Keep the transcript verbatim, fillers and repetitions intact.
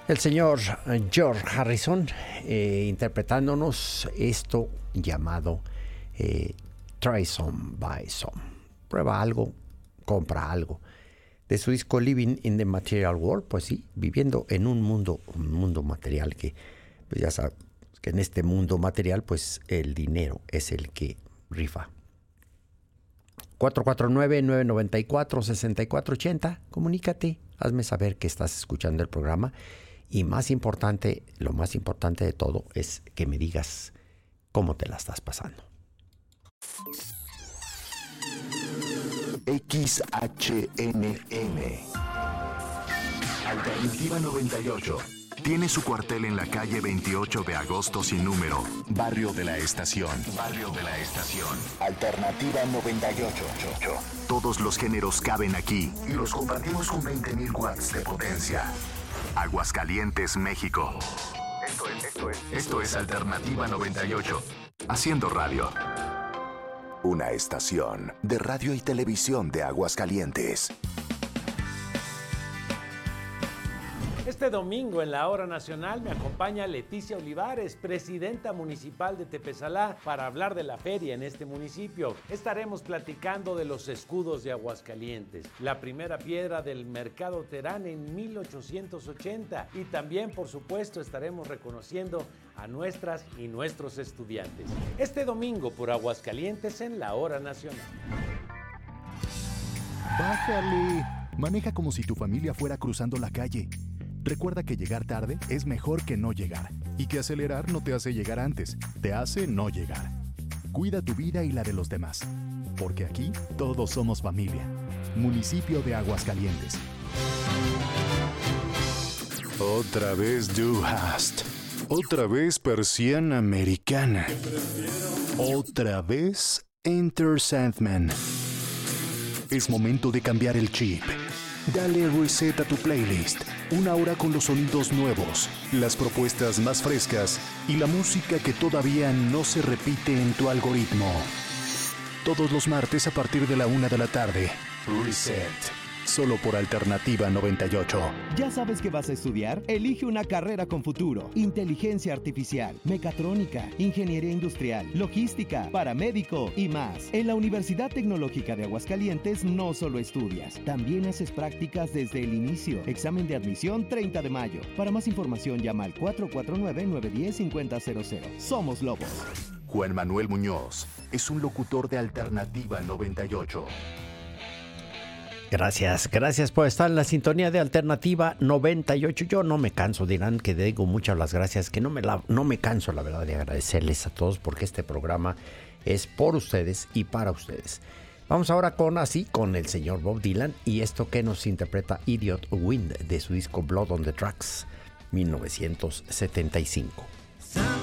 El señor George Harrison eh, interpretándonos esto llamado eh, Try Some, Buy Some. Prueba algo, compra algo. De su disco Living in the Material World, pues sí, viviendo en un mundo, un mundo material que, pues ya sabes, que en este mundo material, pues el dinero es el que rifa. cuatro cuatro nueve, nueve nueve cuatro, seis cuatro ocho cero. Comunícate, hazme saber que estás escuchando el programa. Y más importante, lo más importante de todo es que me digas cómo te la estás pasando. X H N M Alternativa noventa y ocho. Tiene su cuartel en la calle veintiocho de agosto sin número, Barrio de la Estación. Barrio de la Estación. Alternativa noventa y ocho. Todos los géneros caben aquí y los compartimos con veinte mil watts de potencia. Aguascalientes, México. Esto es, esto es, esto es Alternativa noventa y ocho. Haciendo radio. Una estación de radio y televisión de Aguascalientes. Este domingo en la Hora Nacional me acompaña Leticia Olivares, presidenta municipal de Tepesalá, para hablar de la feria en este municipio. Estaremos platicando de los escudos de Aguascalientes, la primera piedra del Mercado Terán en mil ochocientos ochenta y también, por supuesto, estaremos reconociendo a nuestras y nuestros estudiantes. Este domingo por Aguascalientes en la Hora Nacional. ¡Bájale! Maneja como si tu familia fuera cruzando la calle. Recuerda que llegar tarde es mejor que no llegar, y que acelerar no te hace llegar antes, te hace no llegar. Cuida tu vida y la de los demás, porque aquí todos somos familia. Municipio de Aguascalientes. Otra vez Du Hast. Otra vez persiana americana. Otra vez Enter Sandman. Es momento de cambiar el chip. Dale reset a tu playlist. Una hora con los sonidos nuevos, las propuestas más frescas y la música que todavía no se repite en tu algoritmo. Todos los martes a partir de la una de la tarde. Reset. Solo por Alternativa noventa y ocho. ¿Ya sabes qué vas a estudiar? Elige una carrera con futuro. Inteligencia artificial, mecatrónica, ingeniería industrial, logística, paramédico y más. En la Universidad Tecnológica de Aguascalientes no solo estudias, también haces prácticas desde el inicio. Examen de admisión treinta de mayo. Para más información llama al cuatro cuatro nueve, nueve uno cero, cinco cero cero. Somos Lobos. Juan Manuel Muñoz es un locutor de Alternativa noventa y ocho. Gracias, gracias por estar en la sintonía de Alternativa noventa y ocho. Yo no me canso, dirán que digo muchas las gracias, que no me, la, no me canso, la verdad, de agradecerles a todos porque este programa es por ustedes y para ustedes. Vamos ahora con así, con el señor Bob Dylan y esto que nos interpreta Idiot Wind de su disco Blood on the Tracks, mil novecientos setenta y cinco.